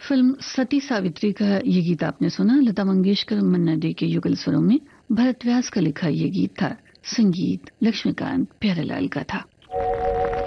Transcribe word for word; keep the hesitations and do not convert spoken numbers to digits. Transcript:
Film सती सावित्री का ये गीत आपने सुना। लता मंगेशकर मन्ना डे के युगल स्वरों में भरत व्यास का लिखा ये गीत था। संगीत लक्ष्मीकांत प्यारेलाल का था।